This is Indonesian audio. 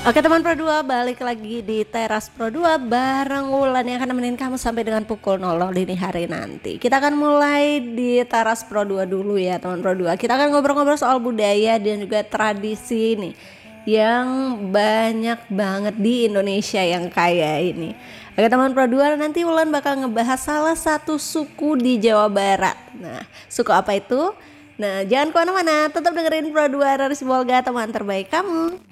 Oke teman Pro 2, balik lagi di Teras Pro 2 bareng Wulan yang akan nemenin kamu sampai dengan pukul 00 dini hari nanti. Kita akan mulai di Teras Pro 2 dulu ya teman Pro 2. Kita akan ngobrol-ngobrol soal budaya dan juga tradisi nih yang banyak banget di Indonesia yang kaya ini. Oke teman Pro 2, nanti Wulan bakal ngebahas salah satu suku di Jawa Barat. Nah, suku apa itu? Nah, jangan kemana-mana, tetap dengerin Pro 2 dari Sibolga, teman terbaik kamu.